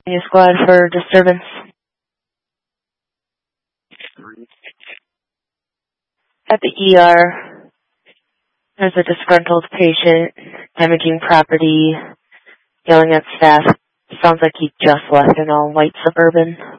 New squad for disturbance. At the ER, there's a disgruntled patient damaging property, yelling at staff. Sounds like he just left an all-white Suburban.